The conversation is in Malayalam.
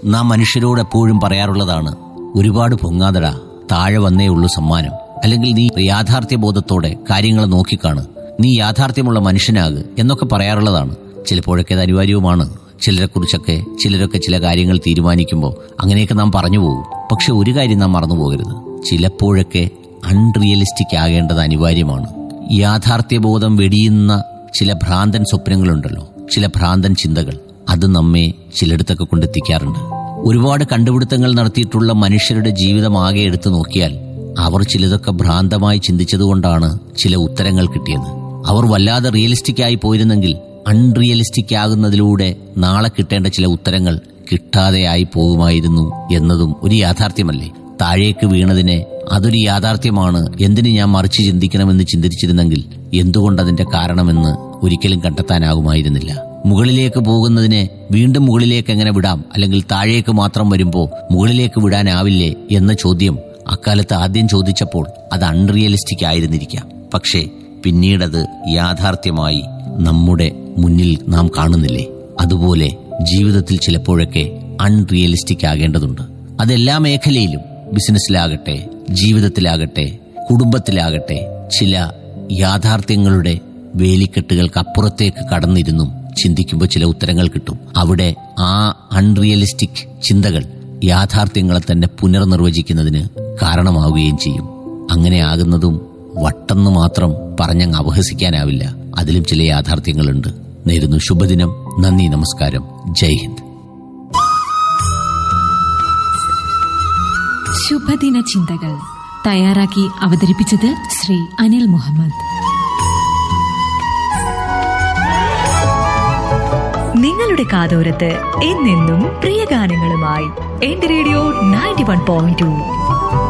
നാം മനുഷ്യരോട് എപ്പോഴും പറയാറുള്ളതാണ്, ഒരുപാട് പൊങ്ങാതടാ, താഴെ വന്നേ ഉള്ളൂ സമ്മാനം. അല്ലെങ്കിൽ നീ യാഥാർത്ഥ്യബോധത്തോടെ കാര്യങ്ങൾ നോക്കിക്കാണ്, നീ യാഥാർത്ഥ്യമുള്ള മനുഷ്യനാക് എന്നൊക്കെ പറയാറുള്ളതാണ്. ചിലപ്പോഴൊക്കെ അത് അനിവാര്യവുമാണ്. ചിലരൊക്കെ ചില കാര്യങ്ങൾ തീരുമാനിക്കുമ്പോൾ അങ്ങനെയൊക്കെ നാം പറഞ്ഞു പോകും. പക്ഷെ ഒരു കാര്യം നാം മറന്നു പോകരുത്, ചിലപ്പോഴൊക്കെ അൺറിയലിസ്റ്റിക് ആകേണ്ടത് അനിവാര്യമാണ്. യാഥാർത്ഥ്യബോധം വെടിയുന്ന ചില ഭ്രാന്തൻ സ്വപ്നങ്ങളുണ്ടല്ലോ, ചില ഭ്രാന്തൻ ചിന്തകൾ, അത് നമ്മെ ചിലയിടത്തൊക്കെ കൊണ്ടെത്തിക്കാറുണ്ട്. ഒരുപാട് കണ്ടുപിടുത്തങ്ങൾ നടത്തിയിട്ടുള്ള മനുഷ്യരുടെ ജീവിതം ആകെ എടുത്തു നോക്കിയാൽ അവർ ചിലതൊക്കെ ഭ്രാന്തമായി ചിന്തിച്ചതുകൊണ്ടാണ് ചില ഉത്തരങ്ങൾ കിട്ടിയത്. അവർ വല്ലാതെ റിയലിസ്റ്റിക് ആയി പോയിരുന്നെങ്കിൽ അൺറിയലിസ്റ്റിക് ആകുന്നതിലൂടെ നാളെ കിട്ടേണ്ട ചില ഉത്തരങ്ങൾ കിട്ടാതെയായി പോകുമായിരുന്നു എന്നതും ഒരു യാഥാർത്ഥ്യമല്ലേ? താഴേക്ക് വീണതിനെ അതൊരു യാഥാർത്ഥ്യമാണ്, എന്തിന് ഞാൻ മറിച്ച് ചിന്തിക്കണമെന്ന് ചിന്തിച്ചിരുന്നെങ്കിൽ എന്തുകൊണ്ടതിന്റെ കാരണമെന്ന് ഒരിക്കലും കണ്ടെത്താനാകുമായിരുന്നില്ല. മുകളിലേക്ക് പോകുന്നതിനെ വീണ്ടും മുകളിലേക്ക് എങ്ങനെ വിടാം, അല്ലെങ്കിൽ താഴേക്ക് മാത്രം വരുമ്പോൾ മുകളിലേക്ക് വിടാനാവില്ലേ എന്ന ചോദ്യം അക്കാലത്ത് ആദ്യം ചോദിച്ചപ്പോൾ അത് അൺറിയലിസ്റ്റിക് ആയിരുന്നിരിക്കാം. പക്ഷേ പിന്നീടത് യാഥാർത്ഥ്യമായി നമ്മുടെ മുന്നിൽ നാം കാണുന്നില്ലേ? അതുപോലെ ജീവിതത്തിൽ ചിലപ്പോഴൊക്കെ അൺറിയലിസ്റ്റിക് ആകേണ്ടതുണ്ട്. അതെല്ലാ മേഖലയിലും, ബിസിനസ്സിലാകട്ടെ, ജീവിതത്തിലാകട്ടെ, കുടുംബത്തിലാകട്ടെ, ചില യാഥാർത്ഥ്യങ്ങളുടെ വേലിക്കെട്ടുകൾക്കപ്പുറത്തേക്ക് കടന്നിരുന്നും ചിന്തിക്കുമ്പോൾ ചില ഉത്തരങ്ങൾ കിട്ടും. അവിടെ ആ അൺറിയലിസ്റ്റിക് ചിന്തകൾ യാഥാർത്ഥ്യങ്ങളെ തന്നെ പുനർനിർവചിക്കുന്നതിന് കാരണമാവുകയും ചെയ്യും. അങ്ങനെ ആകുന്നതും വട്ടെന്ന് മാത്രം പറഞ്ഞങ്ങ് അപഹസിക്കാനാവില്ല. അതിലും ചില യാഥാർത്ഥ്യങ്ങളുണ്ട്. നേരുന്നു ശുഭദിനം. നന്ദി, നമസ്കാരം, ജയ് ഹിന്ദ്. ശുഭദിന ചിന്തകൾ തയ്യാറാക്കി അവതരിപ്പിച്ചത് ശ്രീ അനിൽ മുഹമ്മദ്. നിങ്ങളുടെ കാതോരത്ത് എന്നെന്നും പ്രിയ ഗാനങ്ങളുമായി എന്റെ റേഡിയോ 91.2